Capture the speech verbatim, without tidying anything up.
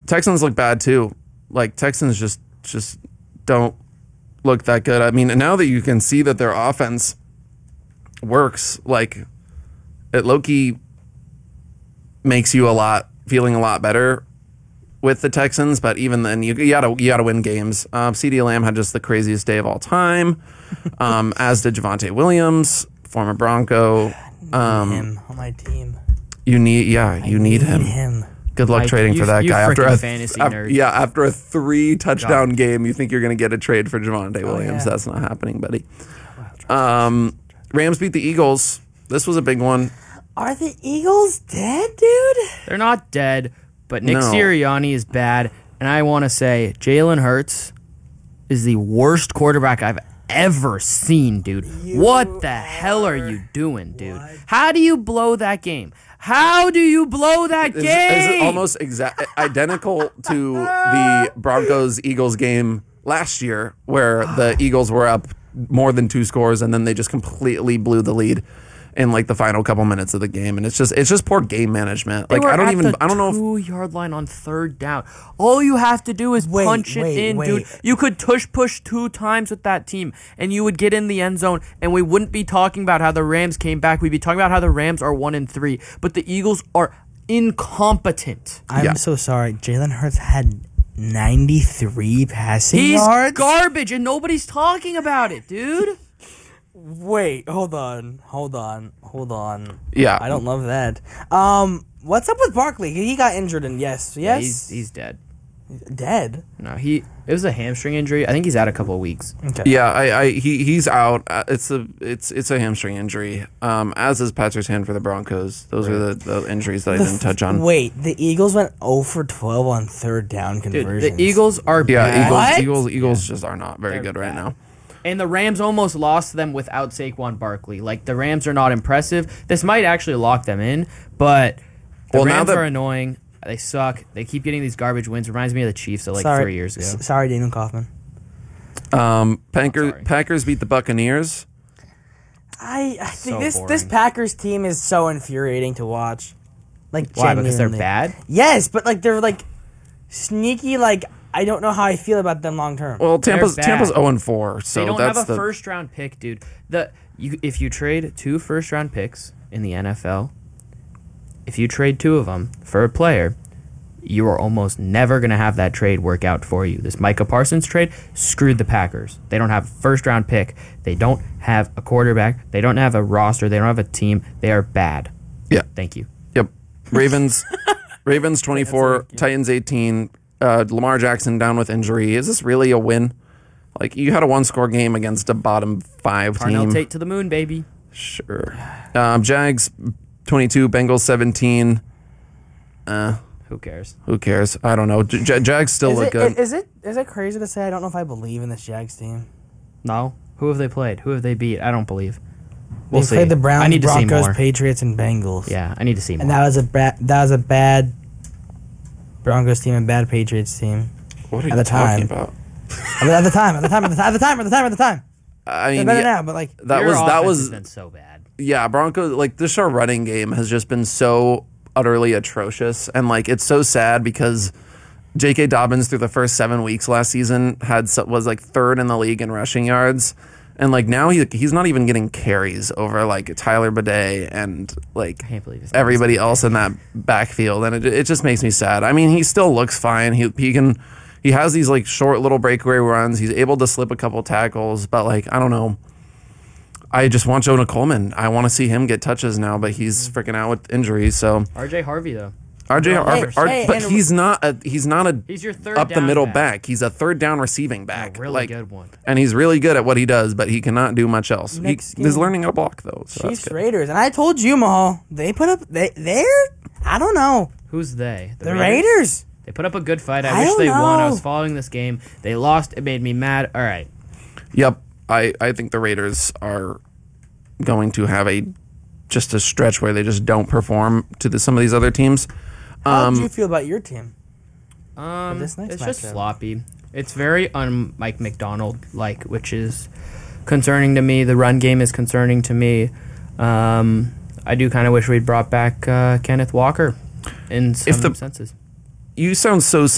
Texans look bad too. Like Texans just just don't look that good. I mean, now that you can see that their offense works, like it low-key makes you a lot feeling a lot better with the Texans, but even then, you, you gotta you gotta win games. Um, CeeDee Lamb had just the craziest day of all time, um, as did Javonte Williams, former Bronco. Um, him on my team. You need, yeah, you I need, need him. him. Good luck I, trading you, for that you guy after a fantasy af- nerd. yeah after a three touchdown God. game. You think you're gonna get a trade for Javonte Oh, Williams? yeah. That's not happening, buddy. Um, Rams beat the Eagles. This was a big one. Are the Eagles dead, dude? They're not dead, but Nick No. Sirianni is bad. And I want to say Jalen Hurts is the worst quarterback I've ever seen, dude. You what the hell are you doing, dude? How do you blow that game? How do you blow that Is, game? is it almost exact identical to the Broncos Eagles game last year, where the Eagles were up more than two scores and then they just completely blew the lead in like the final couple minutes of the game, and it's just it's just poor game management. They Like were I don't at even the I don't know if two yard line on third down. All you have to do is Wait, punch it wait, in, wait. dude. You could tush push two times with that team, and you would get in the end zone, and we wouldn't be talking about how the Rams came back. We'd be talking about how the Rams are one and three, but the Eagles are incompetent. I'm Yeah. so sorry. Jalen Hurts had ninety-three passing He's yards. garbage, and nobody's talking about it, dude. Wait, hold on, hold on, hold on. Yeah. I don't love that. Um, what's up with Barkley? He got injured, and yes, Yeah, yes, he's he's dead. dead. No, he it was a hamstring injury. I think he's out a couple of weeks. Okay. Yeah, I, I he he's out. Uh, It's a it's it's a hamstring injury. Um, as is Patrick Hand for the Broncos. Those are the, the injuries that I The didn't touch on. Wait, the Eagles went zero for twelve on third down Dude, conversions. the Eagles are Yeah, bad. Eagles What? Eagles Eagles just are not very They're good right bad. now. And the Rams almost lost them without Saquon Barkley. Like, the Rams are not impressive. This might actually lock them in, but the Well, now Rams that- are annoying. They suck. They keep getting these garbage wins. Reminds me of the Chiefs of like sorry, three years ago. s- sorry, Daniel Kaufman. Um, Packers Sorry. Packers beat the Buccaneers. I, I think So this this boring. Packers team is so infuriating to watch. Like, Why? Because they're genuinely. bad? Yes, but like they're like sneaky. Like, I don't know how I feel about them long term. Well, Tampa's bad. Tampa's zero and four, so They don't that's have a the first round pick, dude. The you if you trade two first round picks in the N F L, if you trade two of them for a player, you are almost never going to have that trade work out for you. This Micah Parsons trade screwed the Packers. They don't have a first round pick. They don't have a quarterback. They don't have a roster. They don't have a team. They are bad. yeah. Thank you. Yep. Ravens Ravens twenty-four, Titans eighteen. Uh, Lamar Jackson down with injury. Is this really a win? Like, you had a one-score game against a bottom five Parnell team. Tate to the moon, baby. Sure. Um, Jags twenty-two, Bengals seventeen. Uh, Who cares? who cares? I don't know. J- J- Jags still is look it, good. Is it is it crazy to say I don't know if I believe in this Jags team? No. Who have they played? Who have they beat? I don't believe. We'll They see. played the Browns, I need to see Broncos, more. Patriots, and Bengals. Yeah, I need to see more. And that was a ba- that was a bad Broncos team and bad Patriots team. what are at you the talking time. about? I mean, at the time, at the time, at the time, at the time, at the time, at the time. I They're mean, better yeah, now, but like that Your was that offense was has been so bad. yeah. Broncos, like, this our running game has just been so utterly atrocious, and like it's so sad because J K. Dobbins through the first seven weeks last season had so- was like third in the league in rushing yards, and like now he he's not even getting carries over like Tyler Bidet and like I can't believe it's everybody else in that backfield, and it it just makes me sad. I mean, he still looks fine. He he can he has these like short little breakaway runs. He's able to slip a couple tackles, but like I don't know. I just want Jonah Coleman. I want to see him get touches now, but he's freaking out with injuries. So R J Harvey though. R J, Hey, R, R, hey, but and- he's not a he's not a He's your third up the down middle back. back. He's a third down receiving back, A really like, good one. and he's really good at what he does, but he cannot do much else. He, Next he's game. learning how to block though. So that's Chiefs good. Raiders, and I told you, Mahal, they put up they they're I don't know Who's they? the Raiders. They put up a good fight. I, I wish don't they won. I know. was following this game. They lost. It made me mad. All right. Yep, I I think the Raiders are going to have a just a stretch where they just don't perform to the, some of these other teams. How Um, did you feel about your team? Um, this next it's just matchup. sloppy. It's very un Mike McDonald like, which is concerning to me. The run game is concerning to me. Um, I do kind of wish we'd brought back uh, Kenneth Walker in some the- senses. You sound so